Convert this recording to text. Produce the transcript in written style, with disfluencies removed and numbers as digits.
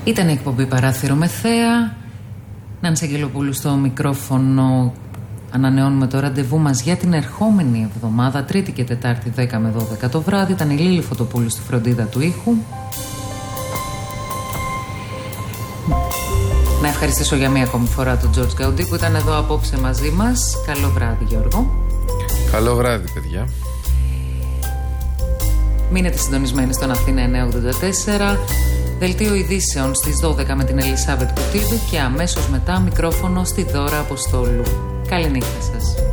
Ήταν η εκπομπή Παράθυρο με Θέα. Νάνση Αγγελοπούλου στο μικρόφωνο. Ανανεώνουμε το ραντεβού μας για την ερχόμενη εβδομάδα, Τρίτη και Τετάρτη 10 με 12 το βράδυ. Ήταν η Λίλη Φωτοπούλου στη φροντίδα του ήχου. Να ευχαριστήσω για μία ακόμη φορά τον Τζορτζ Γκαουντή που ήταν εδώ απόψε μαζί μας. Καλό βράδυ, Γιώργο. Καλό βράδυ, παιδιά. Μείνετε συντονισμένοι στον Αθήνα 984. Δελτίο ειδήσεων στις 12 με την Ελισάβετ Κουτίδου και αμέσως μετά μικρόφωνο στη Δώρα Αποστόλου. Καληνύχτα σας.